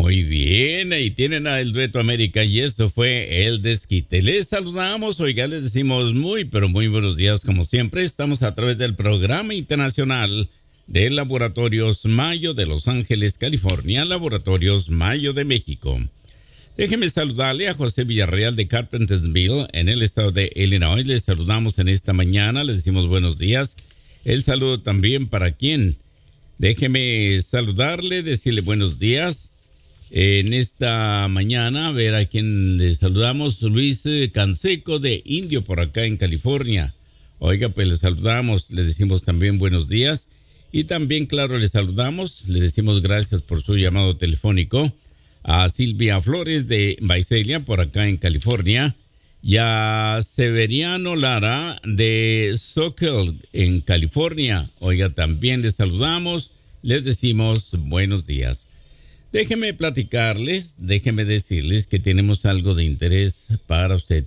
Muy bien, ahí tienen a El Dueto América y esto fue El Desquite. Les saludamos, oiga, les decimos muy, pero muy buenos días como siempre. Estamos a través del Programa Internacional de Laboratorios Mayo de Los Ángeles, California, Laboratorios Mayo de México. Déjeme saludarle a José Villarreal de Carpentersville, en el estado de Illinois. Les saludamos en esta mañana, les decimos buenos días. El saludo también para quien. Déjeme saludarle, decirle buenos días. En esta mañana, a ver a quién le saludamos, Luis Canseco de Indio por acá en California. Oiga, pues le saludamos, le decimos también buenos días y también, claro, le saludamos, le decimos gracias por su llamado telefónico a Silvia Flores de Visalia por acá en California y a Severiano Lara de Soquel en California. Oiga, también les saludamos, les decimos buenos días. Déjeme platicarles, déjeme decirles que tenemos algo de interés para usted.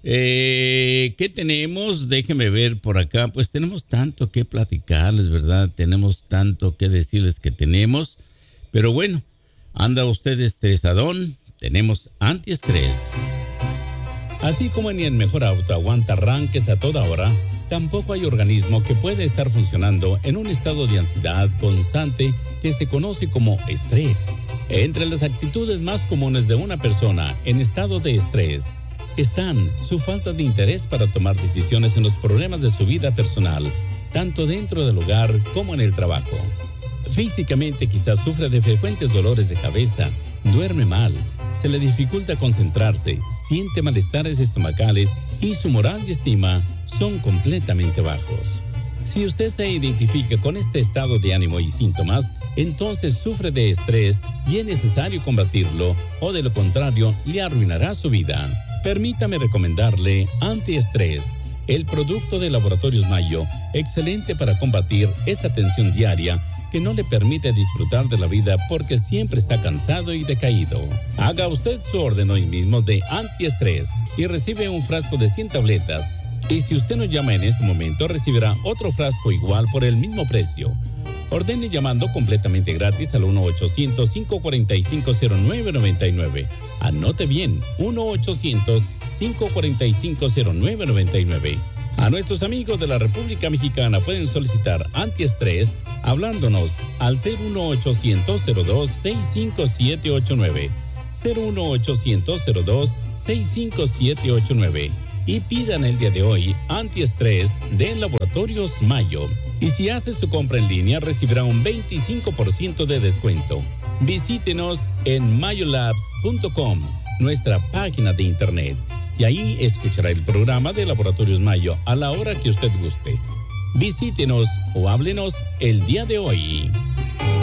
¿Qué tenemos? Déjeme ver por acá. Pues tenemos tanto que platicarles, ¿verdad? Tenemos tanto que decirles que tenemos. Pero bueno, anda usted estresadón, tenemos antiestrés. Así como ni el mejor auto aguanta arranques a toda hora, tampoco hay organismo que pueda estar funcionando en un estado de ansiedad constante que se conoce como estrés. Entre las actitudes más comunes de una persona en estado de estrés están su falta de interés para tomar decisiones en los problemas de su vida personal, tanto dentro del hogar como en el trabajo. Físicamente quizás sufre de frecuentes dolores de cabeza, duerme mal, se le dificulta concentrarse, siente malestares estomacales y su moral y estima son completamente bajos. Si usted se identifica con este estado de ánimo y síntomas, entonces sufre de estrés y es necesario combatirlo o de lo contrario le arruinará su vida. Permítame recomendarle Antiestrés, el producto de Laboratorios Mayo, excelente para combatir esa tensión diaria que no le permite disfrutar de la vida porque siempre está cansado y decaído. Haga usted su orden hoy mismo de Antiestrés y recibe un frasco de 100 tabletas. Y si usted nos llama en este momento, recibirá otro frasco igual por el mismo precio. Ordene llamando completamente gratis al 1-800-545-0999. Anote bien, 1-800-545-0999. A nuestros amigos de la República Mexicana pueden solicitar antiestrés hablándonos al 01800-02-65789. 01800-02-65789. Y pidan el día de hoy antiestrés de Laboratorios Mayo. Y si hace su compra en línea, recibirá un 25% de descuento. Visítenos en mayolabs.com, nuestra página de internet. Y ahí escuchará el programa de Laboratorios Mayo a la hora que usted guste. Visítenos o háblenos el día de hoy.